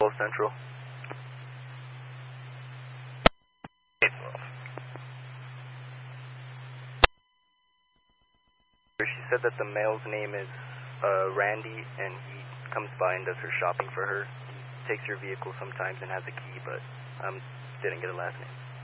812 Central. 812. She said that the male's name is Randy, and he comes by and does her shopping for her. He takes her vehicle sometimes and has a key, but didn't get a last name.